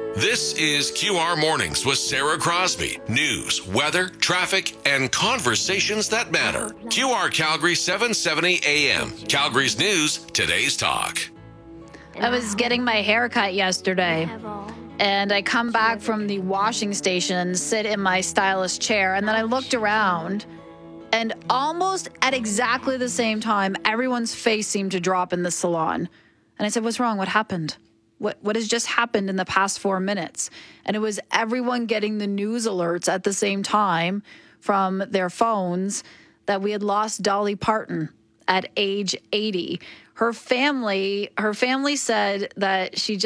This is QR Mornings with Sarah Crosby. News, weather, traffic, and conversations that matter. QR Calgary 770 AM. Calgary's news, today's talk. I was getting my hair cut yesterday, and I come back from the washing station, sit in my stylist chair, and then I looked around, and almost at exactly the same time, everyone's face seemed to drop in the salon. And I said, "What's wrong? What happened? What has just happened in the past 4 minutes?" And it was everyone getting the news alerts at the same time from their phones that we had lost Dolly Parton at age 80. Her family said that she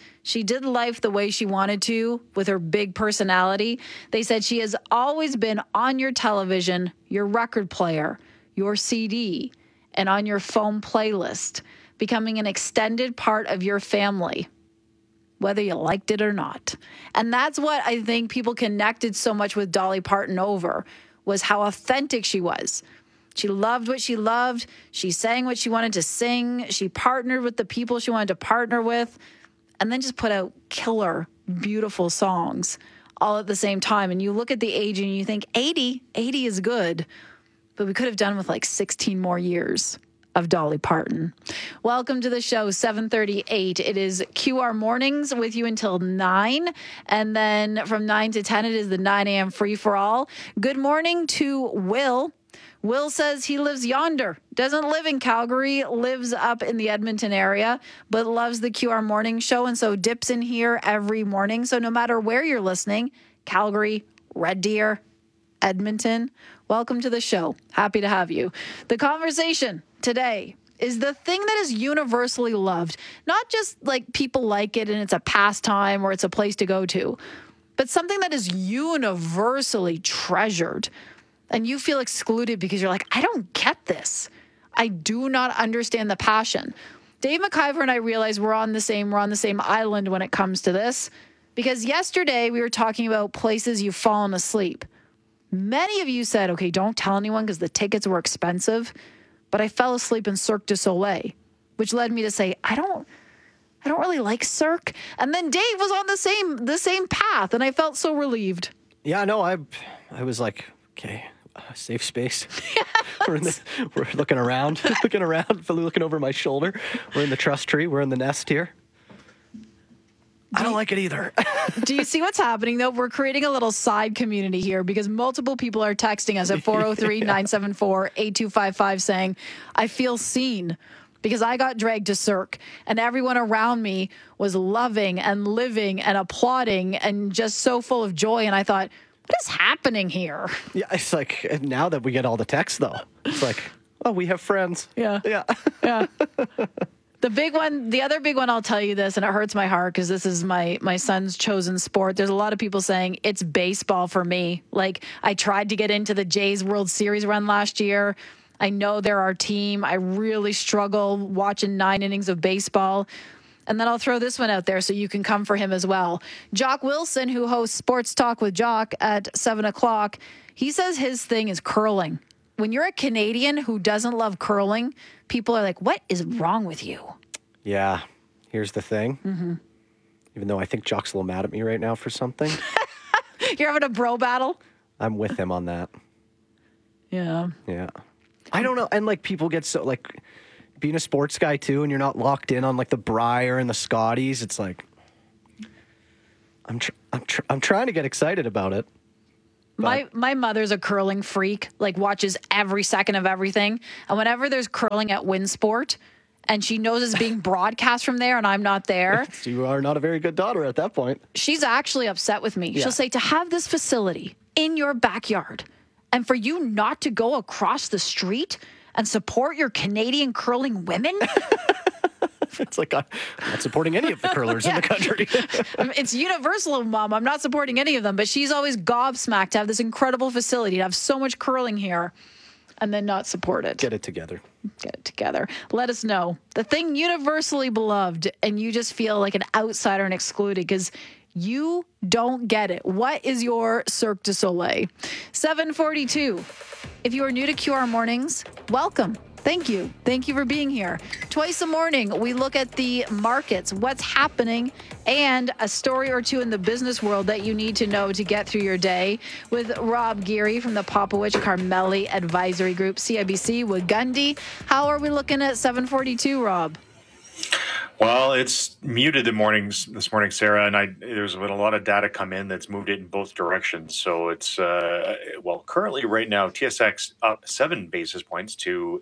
did life the way she wanted to with her big personality. They said she has always been on your television, your record player, your CD, and on your phone playlist, becoming an extended part of your family, whether you liked it or not. And that's what I think people connected so much with Dolly Parton over, was how authentic she was. She loved what she loved. She sang what she wanted to sing. She partnered with the people she wanted to partner with, and then just put out killer, beautiful songs all at the same time. And you look at the age and you think 80 is good, but we could have done with like 16 more years of Dolly Parton. Welcome to the show, 7:38. It is QR Mornings with you until 9. And then from 9 to 10, it is the 9 a.m. free-for-all. Good morning to Will. Will says he lives yonder, doesn't live in Calgary, lives up in the Edmonton area, but loves the QR Morning Show, and so dips in here every morning. So no matter where you're listening, Calgary, Red Deer, Edmonton, welcome to the show. Happy to have you. The conversation today is the thing that is universally loved. Not just like people like it and it's a pastime or it's a place to go to, but something that is universally treasured. And you feel excluded because you're like, I don't get this. I do not understand the passion. Dave McIver and I realized we're on the same island when it comes to this, because yesterday we were talking about places you've fallen asleep. Many of you said, okay, don't tell anyone because the tickets were expensive. But I fell asleep in Cirque du Soleil, which led me to say, I don't really like Cirque. And then Dave was on the same path, and I felt so relieved. Yeah, no, I was like, okay, safe space. Yes. We're looking around, looking over my shoulder. We're in the trust tree. We're in the nest here. I don't like it either. Do you see what's happening, though? We're creating a little side community here because multiple people are texting us at 403-974-8255 saying, I feel seen because I got dragged to Cirque and everyone around me was loving and living and applauding and just so full of joy. And I thought, what is happening here? Yeah, it's like now that we get all the texts, though, it's like, oh, we have friends. Yeah. The other big one, I'll tell you this, and it hurts my heart because this is my son's chosen sport. There's a lot of people saying it's baseball for me. Like, I tried to get into the Jays World Series run last year. I know they're our team. I really struggle watching 9 innings of baseball. And then I'll throw this one out there so you can come for him as well. Jock Wilson, who hosts Sports Talk with Jock at 7 o'clock, he says his thing is curling. When you're a Canadian who doesn't love curling, people are like, what is wrong with you? Yeah, here's the thing. Mm-hmm. Even though I think Jock's a little mad at me right now for something. You're having a bro battle? I'm with him on that. Yeah. I don't know. And like people get so like being a sports guy too, and you're not locked in on like the Brier and the Scotties. It's like I'm trying to get excited about it. My mother's a curling freak, like watches every second of everything. And whenever there's curling at Winsport and she knows it's being broadcast from there and I'm not there. You are not a very good daughter at that point. She's actually upset with me. Yeah. She'll say, to have this facility in your backyard and for you not to go across the street and support your Canadian curling women? It's like I'm not supporting any of the curlers in the country. It's universal, Mom. I'm not supporting any of them, but she's always gobsmacked to have this incredible facility, to have so much curling here, and then not support it. Get it together. Let us know. The thing universally beloved, and you just feel like an outsider and excluded because you don't get it. What is your Cirque du Soleil? 7:42. If you are new to QR Mornings, welcome. Thank you. Thank you for being here. Twice a morning, we look at the markets, what's happening, and a story or two in the business world that you need to know to get through your day with Rob Geary from the Popowich Carmeli Advisory Group, CIBC with Gundy. How are we looking at 742, Rob? Well, it's muted this morning, Sarah, and there's been a lot of data come in that's moved it in both directions. So it's, currently right now, TSX up 7 basis points to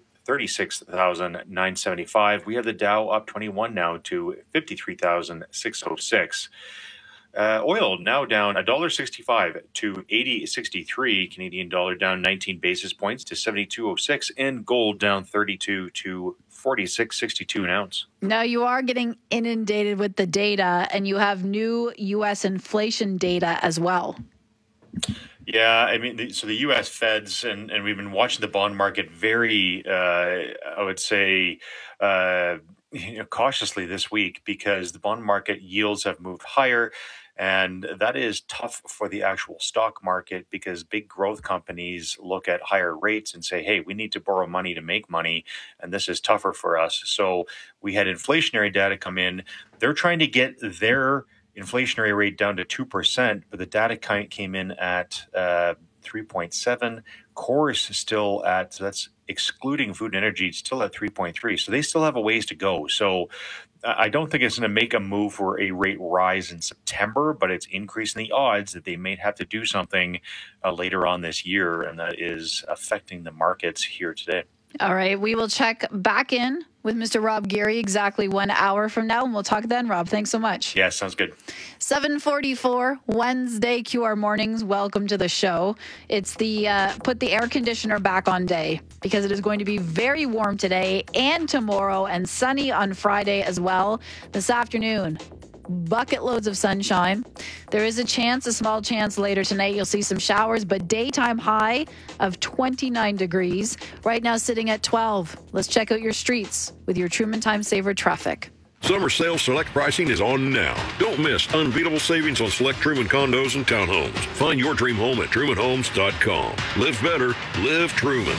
36,975. We have the Dow up 21 now to 53,606. Oil now down $1.65 to 80.63. Canadian dollar down 19 basis points to 72.06, and gold down 32 to 46.62 an ounce. Now you are getting inundated with the data, and you have new U.S. inflation data as well. Yeah, I mean, so the U.S. Feds, and we've been watching the bond market very, I would say, cautiously this week, because the bond market yields have moved higher. And that is tough for the actual stock market, because big growth companies look at higher rates and say, hey, we need to borrow money to make money. And this is tougher for us. So we had inflationary data come in. They're trying to get their inflationary rate down to 2%, but the data came in at 3.7. Core is still at, so that's excluding food and energy, it's still at 3.3. So they still have a ways to go. So I don't think it's going to make a move for a rate rise in September, but it's increasing the odds that they may have to do something later on this year, and that is affecting the markets here today. All right, we will check back in with Mr. Rob Geary exactly 1 hour from now, and we'll talk then. Rob, thanks so much. Yeah, sounds good. 7:44 Wednesday, QR Mornings. Welcome to the show. It's the put the air conditioner back on day, because it is going to be very warm today and tomorrow, and sunny on Friday as well. This afternoon, bucket loads of sunshine. There is a small chance later tonight you'll see some showers, but daytime high of 29 degrees. Right now sitting at 12. Let's check out your streets with your Truman Time Saver traffic. Summer sale select pricing is on now. Don't miss unbeatable savings on select Truman condos and townhomes. Find your dream home at trumanhomes.com. Live better, live Truman.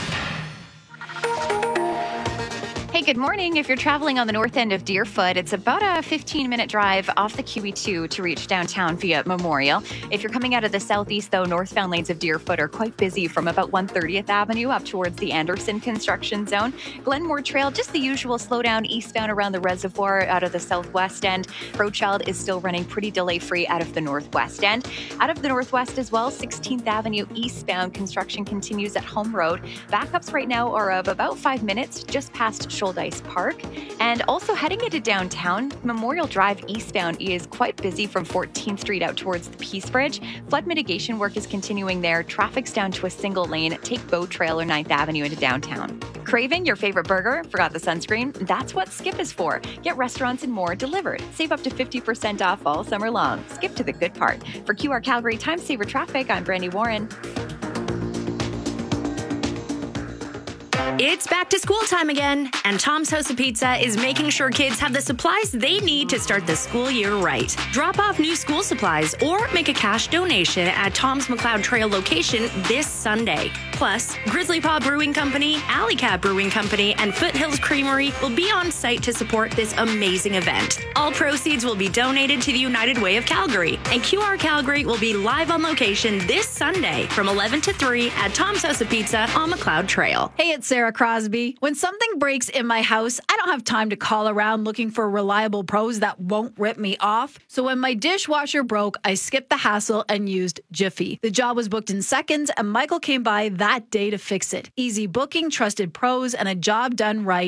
Hey, good morning. If you're traveling on the north end of Deerfoot, it's about a 15-minute drive off the QE2 to reach downtown via Memorial. If you're coming out of the southeast, though, northbound lanes of Deerfoot are quite busy from about 130th Avenue up towards the Anderson construction zone. Glenmore Trail, just the usual slowdown eastbound around the reservoir out of the southwest end. Rothschild is still running pretty delay-free out of the northwest end. Out of the northwest as well, 16th Avenue eastbound construction continues at Home Road. Backups right now are of about 5 minutes just past Shoaldice Park. And also heading into downtown, Memorial Drive eastbound is quite busy from 14th Street out towards the Peace Bridge. Flood mitigation work is continuing there. Traffic's down to a single lane. Take Bow Trail or 9th Avenue into downtown. Craving your favorite burger? Forgot the sunscreen? That's what Skip is for. Get restaurants and more delivered. Save up to 50% off all summer long. Skip to the good part. For QR Calgary Time Saver Traffic, I'm Brandy Warren. It's back to school time again, and Tom's House of Pizza is making sure kids have the supplies they need to start the school year right. Drop off new school supplies or make a cash donation at Tom's McLeod Trail location this Sunday. Plus, Grizzly Paw Brewing Company, Alley Cat Brewing Company, and Foothills Creamery will be on site to support this amazing event. All proceeds will be donated to the United Way of Calgary, and QR Calgary will be live on location this Sunday from 11 to 3 at Tom's House of Pizza on McLeod Trail. Hey, it's Sarah Crosby. When something breaks in my house, I don't have time to call around looking for reliable pros that won't rip me off. So when my dishwasher broke, I skipped the hassle and used Jiffy. The job was booked in seconds, and Michael came by that day to fix it. Easy booking, trusted pros, and a job done right.